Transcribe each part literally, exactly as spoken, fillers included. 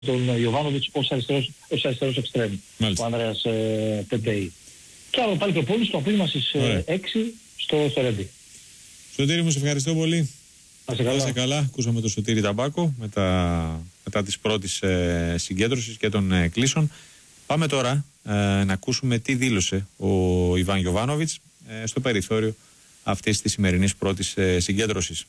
τον Ιωβάνοβιτς ως αριστερός, ως αριστερός εξτρέμ, ο Ανδρέας ε, Πετέι. Και άλλο πάλι προπόνηση στο απόγευμα στις ε, έξι στο, στο Ρέντι. Σωτήρη μου, σε ευχαριστώ πολύ. Να σε καλά. Να σε καλά. Ακούσαμε τον Σωτήρη Ταμπάκο μετά, μετά της πρώτης ε, συγκέντρωσης και των ε, κλήσεων. Πάμε τώρα ε, να ακούσουμε τι δήλωσε ο Ιβάν Γιοβάνοβιτς ε, στο περιθώριο αυτής της σημερινής πρώτης ε, συγκέντρωσης.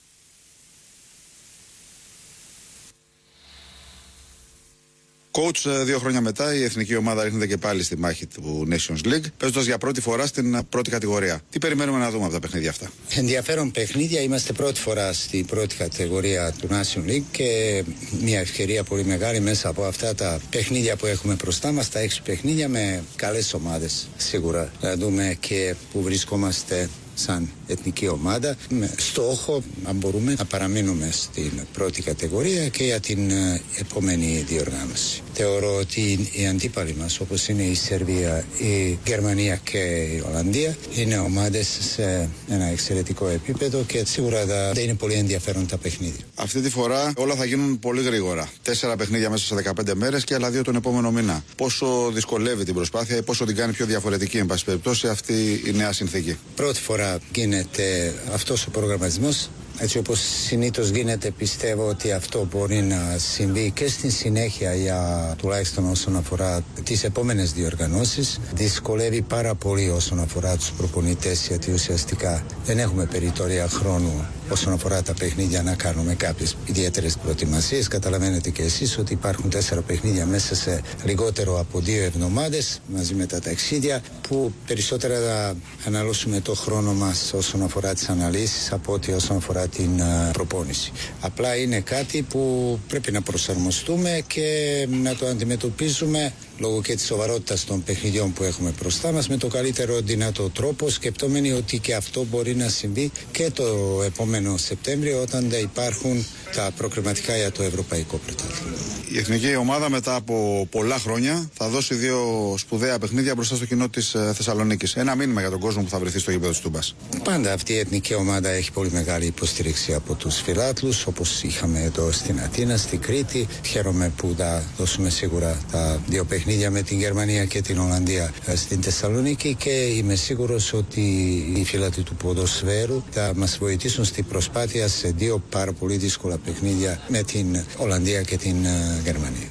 Coach, δύο χρόνια μετά η εθνική ομάδα ρίχνεται και πάλι στη μάχη του Nations League, παίζοντας για πρώτη φορά στην πρώτη κατηγορία. Τι περιμένουμε να δούμε από τα παιχνίδια αυτά? Ενδιαφέρον παιχνίδια. Είμαστε πρώτη φορά στην πρώτη κατηγορία του Nations League και μια ευκαιρία πολύ μεγάλη μέσα από αυτά τα παιχνίδια που έχουμε μπροστά μας, τα έξι παιχνίδια με καλές ομάδες. Σίγουρα να δούμε και που βρισκόμαστε σαν εθνική ομάδα, με στόχο αν μπορούμε να παραμείνουμε στην πρώτη κατηγορία και για την uh, επόμενη διοργάνωση. Θεωρώ ότι οι αντίπαλοι μας, όπως είναι η Σερβία, η Γερμανία και η Ολλανδία, είναι ομάδες σε ένα εξαιρετικό επίπεδο και σίγουρα θα είναι πολύ ενδιαφέρον τα παιχνίδια. Αυτή τη φορά όλα θα γίνουν πολύ γρήγορα. Τέσσερα παιχνίδια μέσα σε δεκαπέντε μέρες και άλλα δύο τον επόμενο μήνα. Πόσο δυσκολεύει την προσπάθεια ή πόσο την κάνει πιο διαφορετική, εν πάση περιπτώσει, αυτή η νέα συνθήκη? Πρώτη φορά γίνεται αυτός ο προγραμματισμός. Έτσι όπως συνήθως γίνεται, πιστεύω ότι αυτό μπορεί να συμβεί και στην συνέχεια, για τουλάχιστον όσον αφορά τις επόμενες διοργανώσεις. Δυσκολεύει πάρα πολύ όσον αφορά τους προπονητές, γιατί ουσιαστικά δεν έχουμε περιθώρια χρόνου όσον αφορά τα παιχνίδια να κάνουμε κάποιες ιδιαίτερες προετοιμασίες. Καταλαβαίνετε και εσείς ότι υπάρχουν τέσσερα παιχνίδια μέσα σε λιγότερο από δύο εβδομάδες, μαζί με τα ταξίδια, που περισσότερα θα αναλώσουμε το χρόνο μας όσον αφορά τις αναλύσεις από ότι όσον αφορά την uh, προπόνηση. Απλά είναι κάτι που πρέπει να προσαρμοστούμε και να το αντιμετωπίζουμε λόγω και της σοβαρότητας των παιχνιδιών που έχουμε μπροστά μας με το καλύτερο δυνατό τρόπο, σκεπτόμενοι ότι και αυτό μπορεί να συμβεί και το επόμενο Σεπτέμβριο, όταν θα υπάρχουν τα προκριματικά για το Ευρωπαϊκό Πρωτάθλημα. Η εθνική ομάδα μετά από πολλά χρόνια θα δώσει δύο σπουδαία παιχνίδια μπροστά στο κοινό της Θεσσαλονίκης. Ένα μήνυμα για τον κόσμο που θα βρεθεί στο γήπεδο της Τούμπας. Πάντα αυτή η εθνική ομάδα έχει πολύ μεγάλη υποστήριξη από τους φιλάθλους, όπως είχαμε εδώ στην Αθήνα, στην Κρήτη. Χαίρομαι που θα δώσουμε σίγουρα τα δύο παιχνίδια με την Γερμανία και την Ολλανδία στην Θεσσαλονίκη και είμαι σίγουρος ότι οι φίλαθλοι του ποδοσφαίρου θα μας βοηθήσουν στην προσπάθεια σε δύο πάρα πολύ δύσκολα παιχνίδια με την Ολλανδία και την Γερμανία.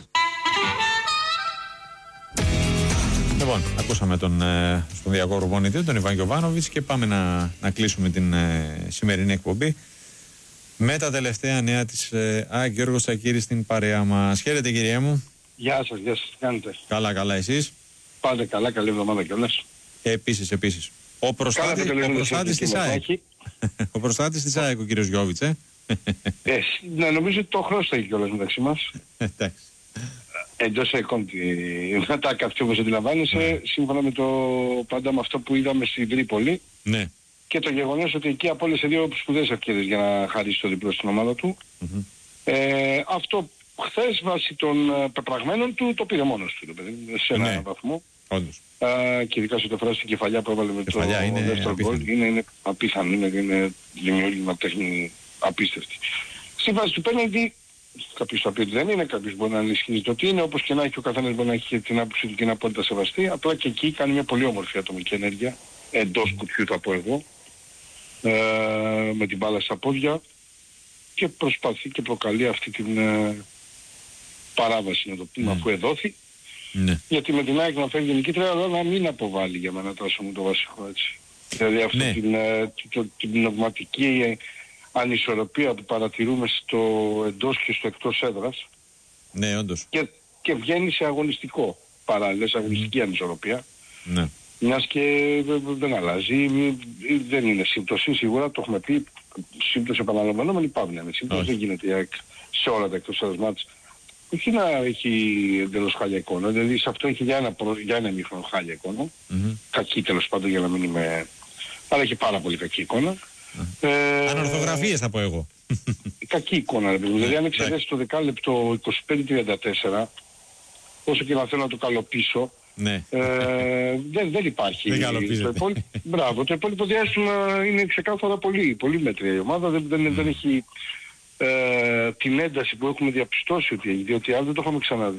Λοιπόν, ακούσαμε τον ε, σπονδιακό προπονητή, τον Ιβάν Γιοβάνοβιτς, και πάμε να, να κλείσουμε την ε, σημερινή εκπομπή με τα τελευταία νέα της ε, Α, Γιώργος Τσακίρης στην παρέα μας. Χαίρετε, κύριε μου. Γεια σας, γεια σας, τι κάνετε? Καλά, καλά, εσείς? Πάτε καλά, καλή εβδομάδα κιόλας. Επίσης, επίσης. Ο προστάτης, ο προστάτης της ΑΕΚ. Ο προστάτης της ΑΕΚ, ο κύριος Γιώβιτς, ε. ε ναι, νομίζω ότι το χρόνο έχει κιόλας μεταξύ μας. Εντάξει. Εντός εκόντι, μετά καυτή όπως αντιλαμβάνεσαι, σύμφωνα με το πάντα με αυτό που είδαμε στην Τρίπολη. Ναι. Και το γεγονός ότι εκεί απόλυσε δύο σπουδαίες ευκαιρίες για να χαρίσει το διπλό στην ομάδα του. Mm-hmm. Ε, αυτό χθες βάσει των πεπραγμένων του το πήρε μόνος του, παιδί, σε έναν ναι. βαθμό. Όντως. Ε, και ειδικά στο φορά στην κεφαλιά που έβαλε με το δεύτερο γκολ. Είναι, είναι απίθανο, είναι, είναι δημιούργημα τέχνη απίστευτη. Στη βάση του πέναντι, κάποιος θα πει ότι δεν είναι, κάποιος μπορεί να ανισχύει το τι είναι, όπως και να έχει ο καθένας μπορεί να έχει την άποψη του και είναι απόλυτα σεβαστή. Απλά και εκεί κάνει μια πολύ όμορφη ατομική ενέργεια, εντός κουτιού θα πω εγώ, ε, με την μπάλα στα πόδια, και προσπαθεί και προκαλεί αυτή την ε, παράβαση, να το πούμε, mm. αφού εδόθη. Mm. Γιατί με την ΑΕΚ να φεύγει νικήτρια, αλλά να μην αποβάλει για μένα τόσο μου το βασικό, έτσι. Δηλαδή αυτή mm. την, ε, το, την πνευματική ανισορροπία που παρατηρούμε στο εντός και στο εκτός έδρας. Ναι, όντως. Και, και βγαίνει σε αγωνιστικό παράλληλα, σε αγωνιστική mm. ανισορροπία. Ναι. Μιας και δεν αλλάζει, δεν είναι σύμπτωση, σίγουρα το έχουμε πει, σύμπτωση επαναλαμβανόμενη πάμε να είναι σύμπτωση, δεν γίνεται σε όλα τα εκτός έδρας μάτς. Όχι να έχει εντελώς χάλια εικόνα, δηλαδή σε αυτό έχει για ένα, για ένα μήχρονο χάλια εικόνα, mm-hmm. κακή τέλος πάντων για να μην είμαι, αλλά έχει πάρα πολύ κακή εικόνα. Mm. Ε, Ανορθογραφίες θα πω εγώ. Κακή εικόνα, δηλαδή αν εξαιρέσει το δεκάλεπτο είκοσι πέντε τριάντα τέσσερα, όσο και να θέλω να το καλοπίσω, ναι. ε, δεν, δεν υπάρχει. Δεν το υπόλοιπο, μπράβο, το υπόλοιπο διάστημα είναι ξεκάθαρα πολύ, πολύ μέτρια η ομάδα, δεν, δεν, mm. δεν έχει ε, την ένταση που έχουμε διαπιστώσει ότι έχει, διότι αν δεν το είχαμε ξαναδεί.